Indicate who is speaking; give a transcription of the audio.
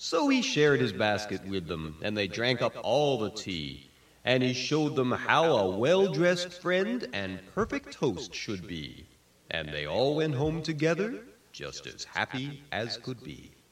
Speaker 1: So he shared his basket with them, and they drank up all the tea. And he showed them how a well-dressed friend and perfect host should be. And they all went home together, just as happy as could be.